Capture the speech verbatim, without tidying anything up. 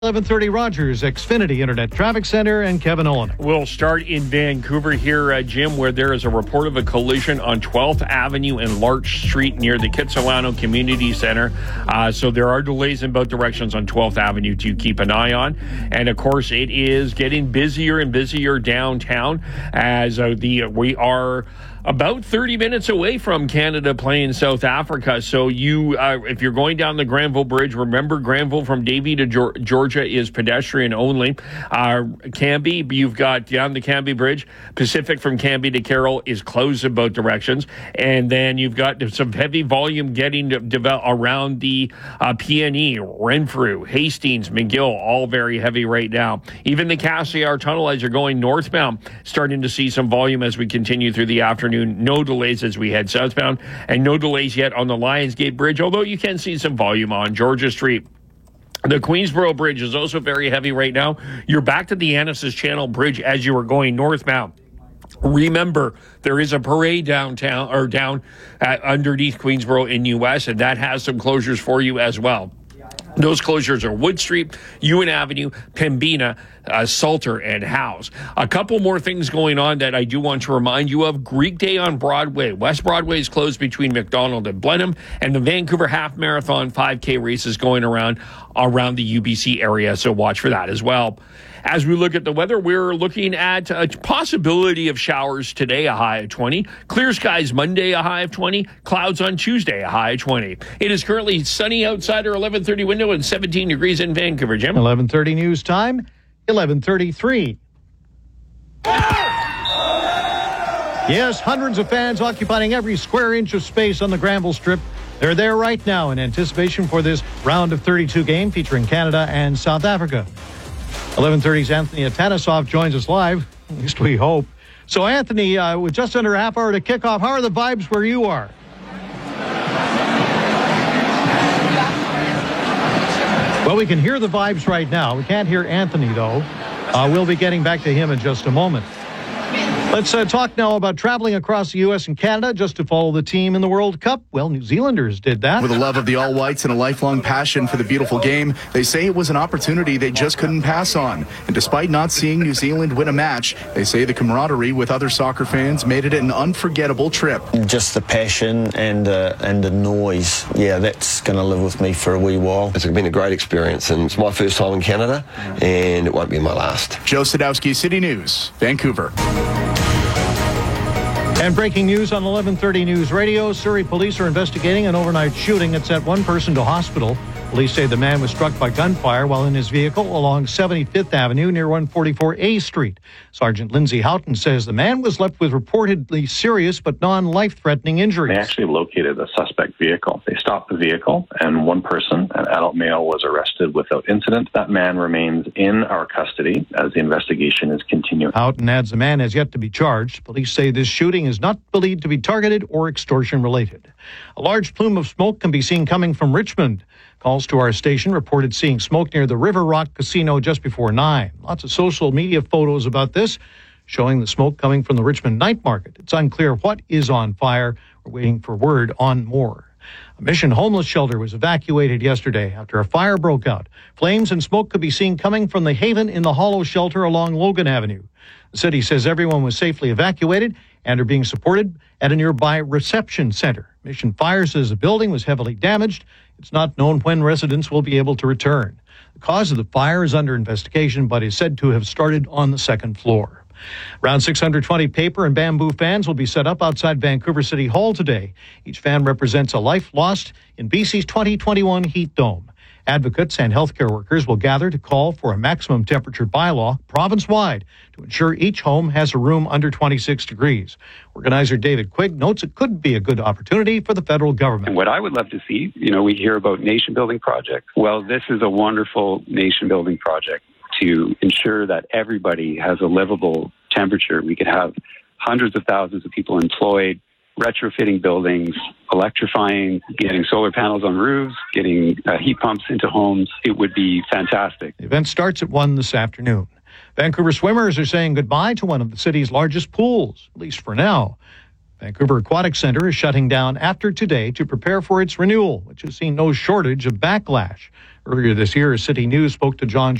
eleven thirty Rogers, Xfinity Internet Traffic Center, and Kevin Owen. We'll start in Vancouver here, uh, Jim, where there is a report of a collision on twelfth Avenue and Larch Street near the Kitsilano Community Center. Uh, so there are delays in both directions on twelfth Avenue to keep an eye on. And, of course, it is getting busier and busier downtown as uh, the we are about thirty minutes away from Canada playing South Africa. So you, uh, if you're going down the Granville Bridge, remember Granville from Davie to Georgia is pedestrian only. Uh, Cambie, you've got down the Cambie Bridge. Pacific from Cambie to Carroll is closed in both directions. And then you've got some heavy volume getting to develop around the uh, P N E, Renfrew, Hastings, McGill, all very heavy right now. Even the Cassiar Tunnel, as you're going northbound, starting to see some volume as we continue through the afternoon. No delays as we head southbound, and no delays yet on the Lionsgate Bridge, although you can see some volume on Georgia Street. The Queensboro Bridge is also very heavy right now. You're back to the Annis's Channel Bridge as you were going northbound. Remember, there is a parade downtown or down uh, underneath Queensboro in U S, and that has some closures for you as well. Those closures are Wood Street, Ewan Avenue, Pembina, uh, Salter, and House. A couple more things going on that I do want to remind you of. Greek Day on Broadway. West Broadway is closed between McDonald and Blenheim, and the Vancouver Half Marathon five K race is going around around the U B C area, so watch for that as well. As we look at the weather, we're looking at a possibility of showers today, a high of twenty. Clear skies Monday, a high of twenty. Clouds on Tuesday, a high of twenty. It is currently sunny outside our eleven thirty window and seventeen degrees in Vancouver, Jim. eleven thirty news time, eleven thirty-three. Yes, hundreds of fans occupying every square inch of space on the Granville Strip. They're there right now in anticipation for this round of thirty-two game featuring Canada and South Africa. eleven thirty's Anthony Atanasov joins us live, at least we hope. So, Anthony, uh, with just under a half hour to kick off, how are the vibes where you are? Well, we can hear the vibes right now. We can't hear Anthony, though. Uh, we'll be getting back to him in just a moment. Let's uh, talk now about traveling across the U S and Canada just to follow the team in the World Cup. Well, New Zealanders did that. With a love of the All Whites and a lifelong passion for the beautiful game, they say it was an opportunity they just couldn't pass on. And despite not seeing New Zealand win a match, they say the camaraderie with other soccer fans made it an unforgettable trip. Just the passion and uh, and the noise. Yeah, that's going to live with me for a wee while. It's been a great experience, and it's my first time in Canada, and it won't be my last. Joe Sadowski, City News, Vancouver. And breaking news on eleven thirty News Radio, Surrey police are investigating an overnight shooting that sent one person to hospital. Police say the man was struck by gunfire while in his vehicle along seventy-fifth Avenue near one forty-four A Street. Sergeant Lindsay Houghton says the man was left with reportedly serious but non-life-threatening injuries. They actually located a suspect vehicle. They stopped the vehicle, and one person, an adult male, was arrested without incident. That man remains in our custody as the investigation is continuing. Houghton adds the man has yet to be charged. Police say this shooting is not believed to be targeted or extortion-related. A large plume of smoke can be seen coming from Richmond. Calls to our station reported seeing smoke near the River Rock Casino just before nine. Lots of social media photos about this, showing the smoke coming from the Richmond Night Market. It's unclear what is on fire. We're waiting for word on more. A Mission homeless shelter was evacuated yesterday after a fire broke out. Flames and smoke could be seen coming from the Haven in the Hollow shelter along Logan Avenue. The city says everyone was safely evacuated and are being supported at a nearby reception center. Mission Fire says the building was heavily damaged. It's not known when residents will be able to return. The cause of the fire is under investigation, but is said to have started on the second floor. Around six hundred twenty paper and bamboo fans will be set up outside Vancouver City Hall today. Each fan represents a life lost in B C's twenty twenty-one heat dome. Advocates and healthcare workers will gather to call for a maximum temperature bylaw province-wide to ensure each home has a room under twenty-six degrees. Organizer David Quigg notes it could be a good opportunity for the federal government. And what I would love to see, you know, we hear about nation-building projects. Well, this is a wonderful nation-building project to ensure that everybody has a livable temperature. We could have hundreds of thousands of people employed, retrofitting buildings, electrifying, getting solar panels on roofs, getting uh, heat pumps into homes. It would be fantastic. The event starts at one this afternoon. Vancouver swimmers are saying goodbye to one of the city's largest pools, at least for now. Vancouver Aquatic Centre is shutting down after today to prepare for its renewal, which has seen no shortage of backlash. Earlier this year, City News spoke to John